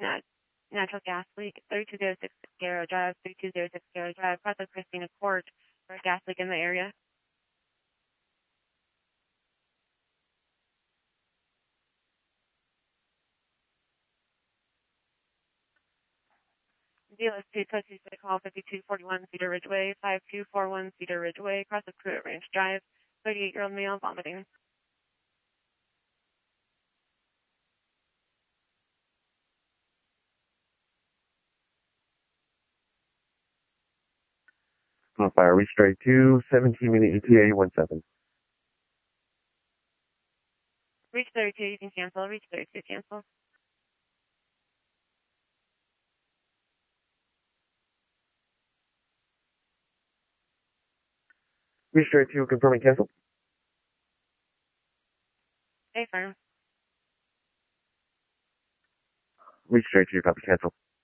natural gas leak, 3206 Garrow Drive, 3206 Garrow Drive, across the Christina Court for a gas leak in the area. DLS2 Tennessee City Hall, 5241 Cedar Ridgeway, 5241 Cedar Ridgeway, across the Pruitt Ranch Drive, 38-year-old male vomiting. On fire, reach 32, 17-minute ETA 17. Reach 32, you can cancel. Reach 32, cancel. Reach 32, confirming cancel. Stay firm. Reach 32, copy cancel.